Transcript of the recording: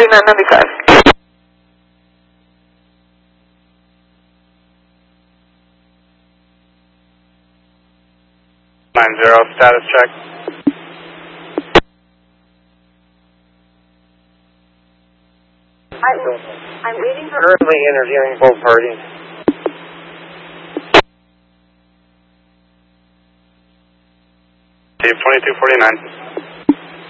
4995. 90, status check. I'm waiting for... Currently interviewing both parties. Steve 2249.